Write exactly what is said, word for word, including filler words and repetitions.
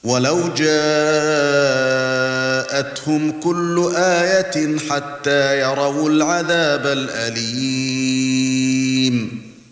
وَلَوْ جَاءَتْهُمْ كُلُّ آيَةٍ حَتَّى يَرَوْا الْعَذَابَ الْأَلِيمَ